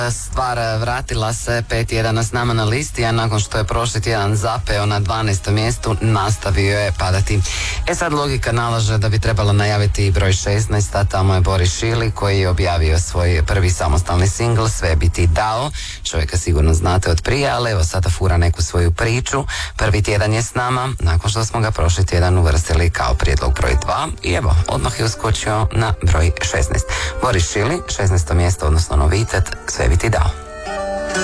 Stvar vratila se 5 tjedana s nama na listi, a nakon što je prošli tjedan zapeo na 12. mjestu, nastavio je padati. Sad logika nalaže da bi trebalo najaviti i broj 16, a tamo je Boris Šili koji je objavio svoj prvi samostalni singl Sve bi ti dao. Čovjeka sigurno znate od prije, ali evo sada fura neku svoju priču. Prvi tjedan je s nama, nakon što smo ga prošli tjedan uvrstili kao prijedlog broj 2 i evo, odmah je uskočio na broj 16. Boris Šili, 16. mjesto, odnosno novitet, Sve bi ti dao.